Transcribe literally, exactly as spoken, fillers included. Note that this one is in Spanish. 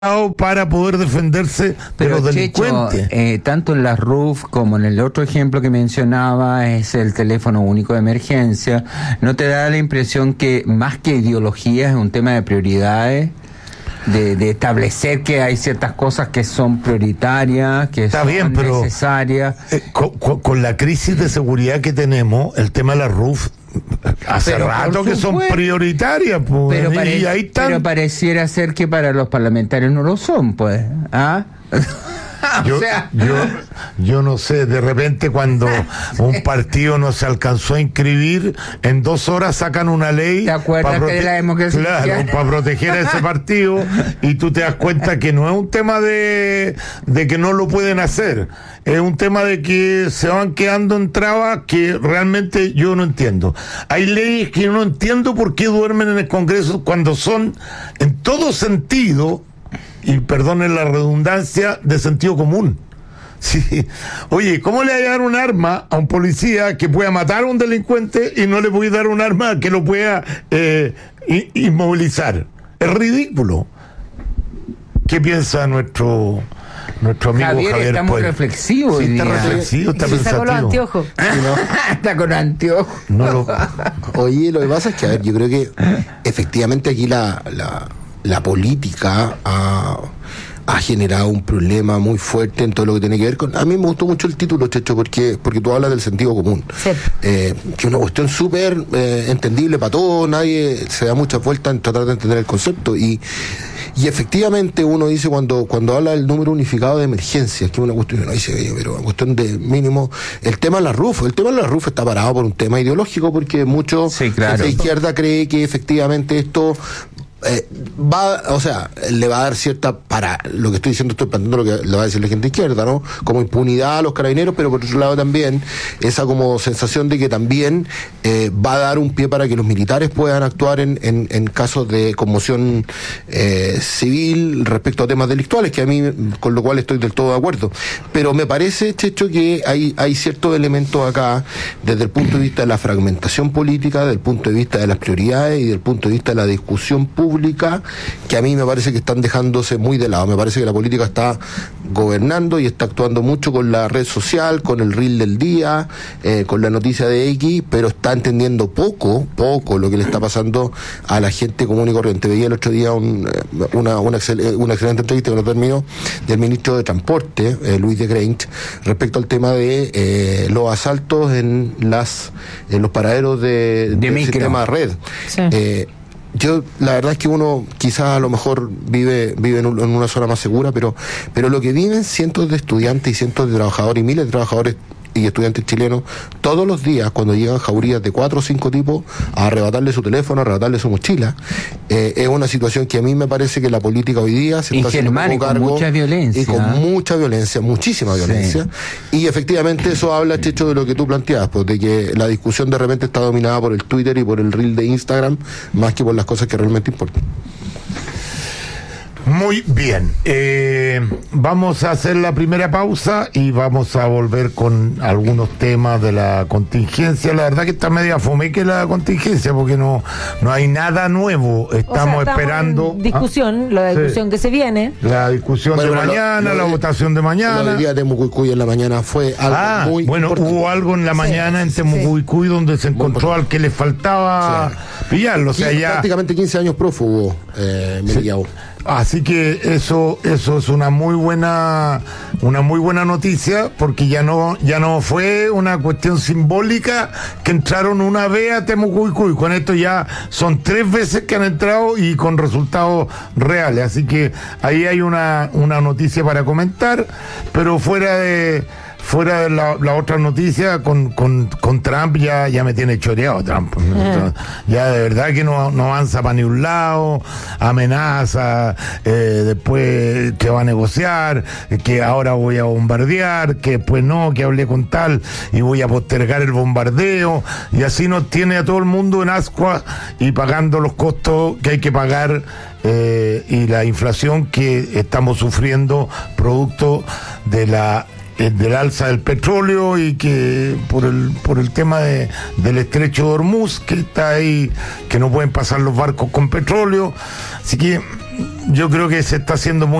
para poder defenderse de Pero los Checho, delincuentes. eh, tanto en la R U F como en el otro ejemplo que mencionaba, es el teléfono único de emergencia. ¿No te da la impresión que más que ideología es un tema de prioridades? De, de establecer que hay ciertas cosas que son prioritarias, que Está son bien, pero, necesarias. Eh, con, con, con la crisis de seguridad que tenemos, el tema de la R U F hace Pero rato por que son supuesto. prioritarias, pues, Pero, y pare- ahí están. pero pareciera ser que para los parlamentarios no lo son, pues. ¿Ah? Yo, o sea, yo, yo no sé, de repente cuando un partido no se alcanzó a inscribir, en dos horas sacan una ley. ¿te acuerdas pa que de la democracia? Claro, para proteger a ese partido, y tú te das cuenta que no es un tema de, de que no lo pueden hacer, es un tema de que se van quedando en trabas que realmente yo no entiendo. Hay leyes que yo no entiendo por qué duermen en el Congreso cuando son, en todo sentido, y perdonen la redundancia, de sentido común. Sí. Oye, ¿cómo le voy a dar un arma a un policía que pueda matar a un delincuente y no le voy a dar un arma que lo pueda eh, inmovilizar? Es ridículo. ¿Qué piensa nuestro nuestro amigo Javier? Javier Está muy Puel? reflexivo Sí, hoy está día. reflexivo, está Se sacó los pensativo. anteojos. Está con anteojos. No lo... Oye, lo que pasa es que, a ver, yo creo que efectivamente aquí la, la, la política ha, ha generado un problema muy fuerte en todo lo que tiene que ver con... A mí me gustó mucho el título, Checho, porque, porque tú hablas del sentido común. Sí. Eh, que es una cuestión súper eh, entendible para todos, nadie se da muchas vueltas en tratar de entender el concepto. Y, y efectivamente uno dice cuando, cuando habla del número unificado de emergencias, que es una cuestión, uno dice, oye, pero una cuestión de mínimo, el tema de la R U F, el tema de la R U F está parado por un tema ideológico, porque muchos Sí, claro. de izquierda cree que efectivamente esto Eh, va, o sea, le va a dar cierta, para lo que estoy diciendo, estoy planteando lo que le va a decir la gente izquierda, ¿no? Como impunidad a los carabineros, pero por otro lado también esa como sensación de que también eh, va a dar un pie para que los militares puedan actuar en, en, en casos de conmoción eh, civil respecto a temas delictuales, que a mí, con lo cual estoy del todo de acuerdo. Pero me parece, Checho, que hay, hay ciertos elementos acá, desde el punto de vista de la fragmentación política, desde el punto de vista de las prioridades y desde el punto de vista de la discusión pública, que a mí me parece que están dejándose muy de lado. Me parece que la política está gobernando y está actuando mucho con la red social, con el reel del día, eh, con la noticia de X, pero está entendiendo poco, poco lo que le está pasando a la gente común y corriente. Veía el otro día un, una, una, excel, una excelente entrevista que no terminó del ministro de Transporte, eh, Luis de Grange, respecto al tema de eh, los asaltos en las en los paraderos de, De del micro. sistema red. Sí. Eh, Yo, la verdad es que uno quizás a lo mejor vive vive en, un, en una zona más segura, pero pero lo que viven cientos de estudiantes y cientos de trabajadores y miles de trabajadores y estudiantes chilenos todos los días cuando llegan jaurías de cuatro o cinco tipos a arrebatarle su teléfono, a arrebatarle su mochila, eh, es una situación que a mí me parece que la política hoy día se Y está haciendo Germán, y poco con cargo, mucha violencia. y con mucha violencia, muchísima Sí. violencia, y efectivamente eso habla, Checho, de lo que tú planteabas, pues, de que la discusión de repente está dominada por el Twitter y por el reel de Instagram más que por las cosas que realmente importan. Muy bien, eh, vamos a hacer la primera pausa y vamos a volver con algunos temas de la contingencia. La verdad que está media fome que la contingencia, porque no, no hay nada nuevo. Estamos, O sea, estamos esperando en discusión, ¿ah? la Sí. discusión que se viene. La discusión Bueno, de pero lo- mañana, lo la de- votación de Lo mañana. del día de Temucuicuy en la mañana fue algo Ah, muy bueno, importante. hubo algo en la mañana en Temucuicuy donde se encontró al que le faltaba pillarlo. O sea, Qui- ya... prácticamente quince años prófugo, eh, Melillao. Así que eso eso es una muy buena una muy buena noticia, porque ya no ya no fue una cuestión simbólica que entraron una vez a Temucuicuy. Con esto ya son tres veces que han entrado y con resultados reales. Así que ahí hay una una noticia para comentar, pero fuera de fuera de la, la otra noticia con, con, con Trump ya, ya me tiene choreado Trump. Uh-huh. Ya de verdad que no, no avanza para ni un lado, amenaza, eh, después que va a negociar, que ahora voy a bombardear, que después no, que hablé con tal y voy a postergar el bombardeo, y así nos tiene a todo el mundo en ascua y pagando los costos que hay que pagar. Eh, y la inflación que estamos sufriendo producto de la del alza del petróleo, y que por el por el tema de, del estrecho de Hormuz, que está ahí, que no pueden pasar los barcos con petróleo. Así que yo creo que se está haciendo muy